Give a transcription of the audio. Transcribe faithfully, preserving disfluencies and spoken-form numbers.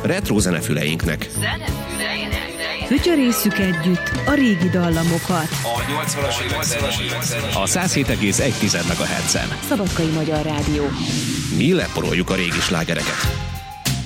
retro zenefüleinknek. Fütyörésszük együtt a régi dallamokat. A nyolcvanas évek A száz hét egész egy megahertzen. Szabadkai Magyar Rádió. Mi leporoljuk a régi slágereket.